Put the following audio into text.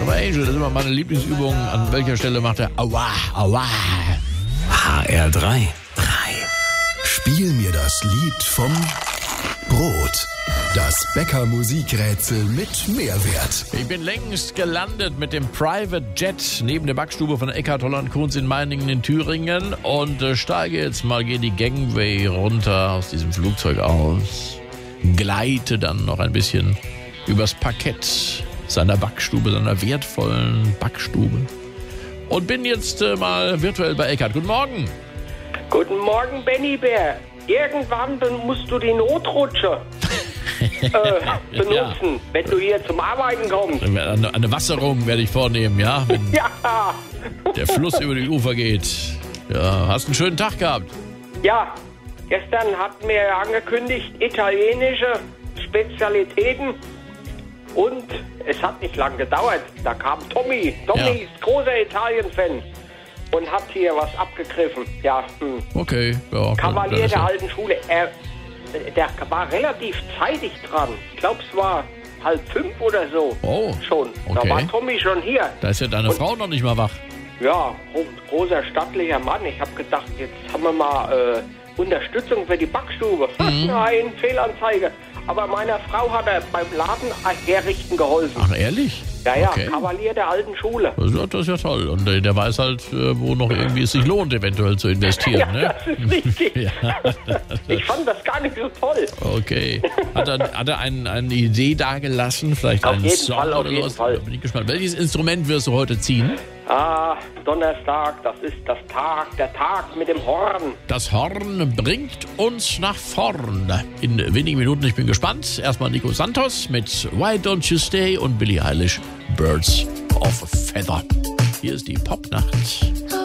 Angel, das ist immer meine Lieblingsübung. An welcher Stelle macht er Aua, Aua? HR3. Spiel mir das Lied vom Brot. Das Bäcker-Musikrätsel mit Mehrwert. Ich bin längst gelandet mit dem Private Jet neben der Backstube von Eckhard Holland Kunz in Meiningen in Thüringen und steige jetzt mal, gehe die Gangway runter aus diesem Flugzeug aus, gleite dann noch ein bisschen übers Parkett seiner Backstube, seiner wertvollen Backstube und bin jetzt mal virtuell bei Eckhard. Guten Morgen. Guten Morgen, Benny Bär. Irgendwann musst du die Notrutsche benutzen, wenn du hier zum Arbeiten kommst. Eine Wasserung werde ich vornehmen, ja? Wenn Ja, der Fluss über die Ufer geht. Ja, hast einen schönen Tag gehabt. ja. Gestern hatten wir ja angekündigt, italienische Spezialitäten. Und es hat nicht lang gedauert. Da kam Tommy. Tommy Ja. ist großer Italien-Fan und hat hier was abgegriffen. Ja, Okay, ja. Kavalier dann ist der ja- alten Schule. Der war relativ zeitig dran. Ich glaube, es war 4:30 oder so. Oh, Schon. Da okay. war Tommy schon hier. Da ist ja deine Frau noch nicht mal wach. Ja, großer stattlicher Mann. Ich habe gedacht, jetzt haben wir mal Unterstützung für die Backstube. Nein, Fehlanzeige. Aber meiner Frau hat er beim Laden herrichten geholfen. Ach, ehrlich? Ja, Okay. Kavalier der alten Schule. Das ist ja toll. Und der weiß halt, wo noch irgendwie es sich lohnt, eventuell zu investieren. Ja, Ne? das ist richtig. Ja. Ich fand das gar nicht so toll. Okay. Hat er eine Idee dagelassen? Vielleicht Auf einen jeden Song Fall, auf oder jeden sowas? Fall. Da bin ich gespannt. Welches Instrument wirst du heute ziehen? Donnerstag, das ist der Tag mit dem Horn. Das Horn bringt uns nach vorn. In wenigen Minuten, ich bin gespannt. Erstmal Nico Santos mit Why Don't You Stay und Billie Eilish Birds of a Feather. Hier ist die Popnacht.